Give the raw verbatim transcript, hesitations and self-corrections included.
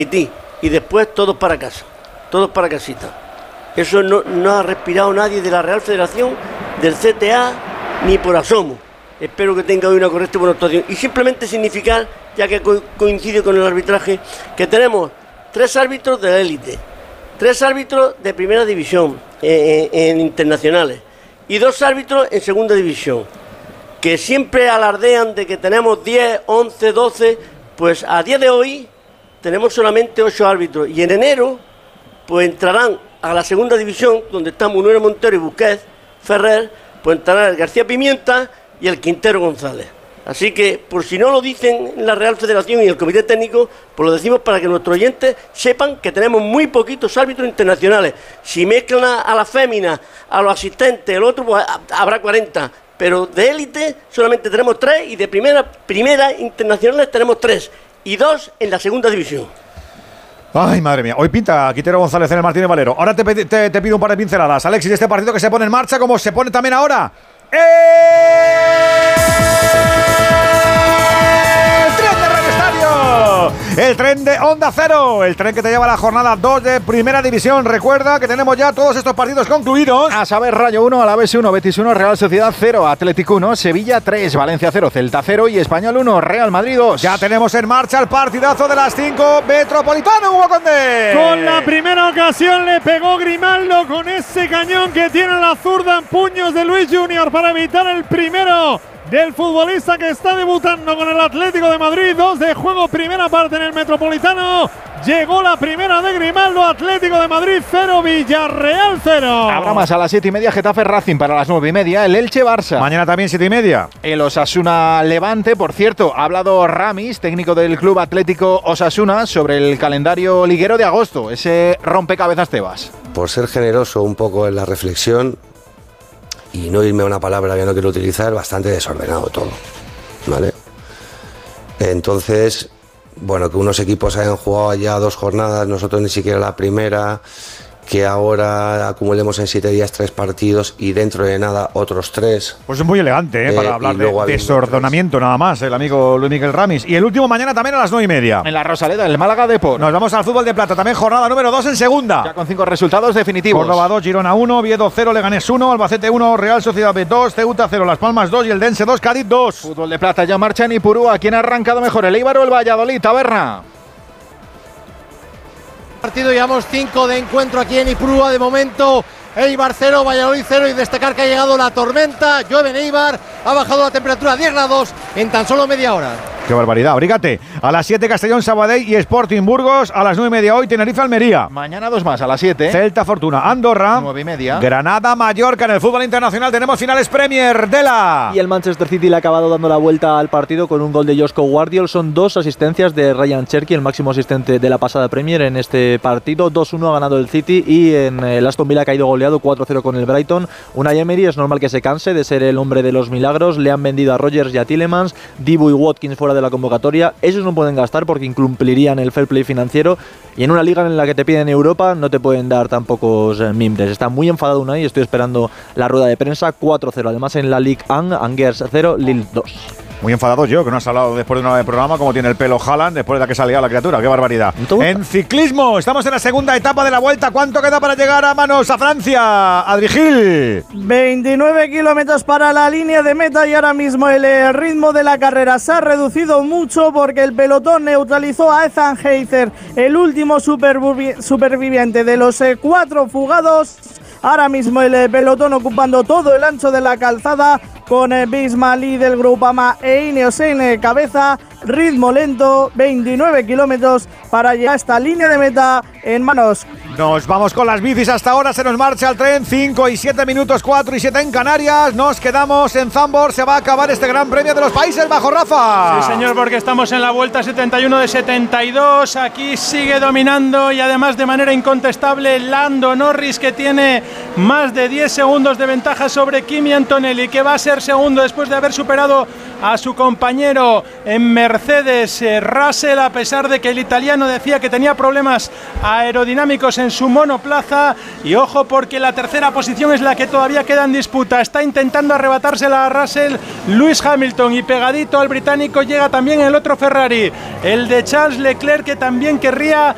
y después todos para casa, todos para casita. Eso no, no ha respirado nadie de la Real Federación, del C T A, ni por asomo. Espero que tenga hoy una correcta y buena actuación. Y simplemente significar, ya que co- coincide con el arbitraje, que tenemos tres árbitros de la élite, tres árbitros de primera división eh, en, en internacionales y dos árbitros en segunda división, que siempre alardean de que tenemos diez, once, doce, pues a día de hoy tenemos solamente ocho árbitros y en enero pues entrarán a la segunda división, donde están Manuel Montero y Busquets Ferrer, pues entrarán el García Pimienta y el Quintero González. Así que, por si no lo dicen en la Real Federación y el Comité Técnico, pues lo decimos para que nuestros oyentes sepan que tenemos muy poquitos árbitros internacionales. Si mezclan a, a las féminas, a los asistentes, el otro, pues a, habrá cuarenta. Pero de élite solamente tenemos tres y de primera, primera internacionales tenemos tres y dos en la segunda división. Ay, madre mía. Hoy pinta Quintero González en el Martínez Valero. Ahora te, te, te pido un par de pinceladas, Alexis, este partido que se pone en marcha, como se pone también ahora. ¡El tren de Radio Estadio! El tren de Onda Cero, el tren que te lleva a la jornada dos de Primera División. Recuerda que tenemos ya todos estos partidos concluidos. A saber, Rayo uno, Alavés uno, Betis uno, Real Sociedad cero, Atlético uno, Sevilla tres, Valencia cero, Celta cero y Español uno, Real Madrid dos. Ya tenemos en marcha el partidazo de las cinco, Metropolitano, Hugo Condé. Con la primera ocasión le pegó Grimaldo con ese cañón que tiene la zurda en puños de Luis Junior para evitar el primero del futbolista que está debutando con el Atlético de Madrid. Dos de juego, primera parte en el Metropolitano. Llegó la primera de Grimaldo. Atlético de Madrid cero, Villarreal cero. Habrá más a las siete y media, Getafe Racing para las nueve y media, el Elche Barça. Mañana también siete y media. El Osasuna Levante, por cierto, ha hablado Ramis, técnico del Club Atlético Osasuna, sobre el calendario liguero de agosto, ese rompecabezas Tebas. Por ser generoso un poco en la reflexión y no irme a una palabra que no quiero utilizar, bastante desordenado todo, ¿vale? Entonces, bueno, que unos equipos hayan jugado ya dos jornadas, nosotros ni siquiera la primera, que ahora acumulemos en siete días tres partidos y dentro de nada otros tres. Pues es muy elegante, ¿eh? Eh, para hablar de hay desordenamiento nada más, el amigo Luis Miguel Ramis. Y el último mañana también a las nueve y media. En la Rosaleda, el Málaga Depor. Nos vamos al fútbol de plata, también jornada número dos en segunda. Ya con cinco resultados definitivos. Córdoba dos, Girona uno, Oviedo cero, Leganés uno, Albacete uno, Real Sociedad B dos, Ceuta cero, Las Palmas dos y el Dense dos, Cádiz dos. Fútbol de plata ya marcha en Ipurúa. ¿Quién ha arrancado mejor, el Eibar o el Valladolid? Taberna. Partido, llevamos cinco de encuentro aquí en Ipurúa de momento. Eibar cero, Valladolid cero y destacar que ha llegado la tormenta. Llueve en Eibar, ha bajado la temperatura a diez grados en tan solo media hora. Qué barbaridad, abrígate. A las siete Castellón Sabadell y Sporting Burgos, a las nueve y media hoy Tenerife Almería. Mañana dos más, a las siete. Celta Fortuna Andorra. Nueve y media. Granada Mallorca. En el fútbol internacional tenemos finales Premier de la. Y el Manchester City le ha acabado dando la vuelta al partido con un gol de Josko Guardiol. Son dos asistencias de Ryan Cherky, el máximo asistente de la pasada Premier en este partido. dos uno ha ganado el City y en el Aston Villa ha caído goleado cuatro cero con el Brighton. Unai Emery es normal que se canse de ser el hombre de los milagros. Le han vendido a Rodgers y a Tielemans, Dibu y Watkins fuera de la convocatoria. Esos no pueden gastar porque incumplirían el fair play financiero. Y en una liga en la que te piden Europa no te pueden dar tan pocos eh, mimbres. Está muy enfadado Unai, estoy esperando la rueda de prensa. cuatro cero. Además en la Ligue uno, Angers cero, Lille dos. Muy enfadado yo, que no has hablado después de una hora de programa como tiene el pelo Haaland después de la que se ha liado la criatura. ¡Qué barbaridad! En ciclismo, estamos en la segunda etapa de la Vuelta. ¿Cuánto queda para llegar a manos a Francia? Adri Gil. veintinueve kilómetros para la línea de meta y ahora mismo el eh, ritmo de la carrera se ha reducido mucho porque el pelotón neutralizó a Ethan Heizer, el último supervivi- superviviente de los eh, cuatro fugados. Ahora mismo el eh, pelotón ocupando todo el ancho de la calzada con eh, Bismali del Groupama e Ineos en eh, cabeza. Ritmo lento, veintinueve kilómetros para llegar a esta línea de meta en manos. Nos vamos con las bicis hasta ahora, se nos marcha el tren, cinco y siete minutos, cuatro y siete en Canarias. Nos quedamos en Zambor, se va a acabar este Gran Premio de los Países Bajos, Rafa. Sí, señor, porque estamos en la vuelta setenta y uno de setenta y dos. Aquí sigue dominando y además de manera incontestable Lando Norris, que tiene más de diez segundos de ventaja sobre Kimi Antonelli, que va a ser segundo después de haber superado a su compañero en Mercedes, eh, Russell, a pesar de que el italiano decía que tenía problemas aerodinámicos en su monoplaza. Y ojo, porque la tercera posición es la que todavía queda en disputa. Está intentando arrebatársela a Russell Lewis Hamilton, y pegadito al británico llega también el otro Ferrari, el de Charles Leclerc, que también querría